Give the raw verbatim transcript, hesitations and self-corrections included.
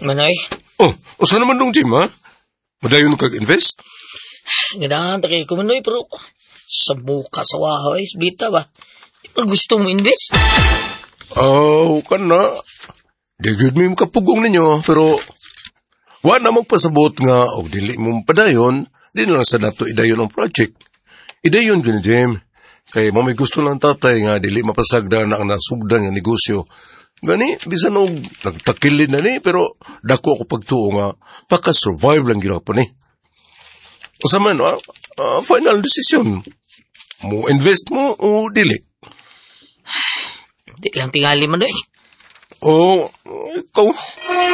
Manoy, Oh, usa naman dong Jim, ha? Madayon kag-invest? ganahan ta kay ko Manoy, pero sa buka sa wahay, bita ba? Di ba gusto mo invest? Oh, kana. Di good may makapugong ninyo, pero wa na magpasabot nga og dili mo padayon, di na lang sa nato idayon ang project. Idayon gani Jim. Kay mo may gusto lang tatay nga dili mapasagda na ang nasugdan nga negosyo. Gani, bisan og nagtakilin na ni, pero dako ako pagtuo nga, paka-survive lang gina po ni. Usa man, ah, ah, final decision. Mo invest mo o dili? Di lang tingali Manoy. O, ikaw,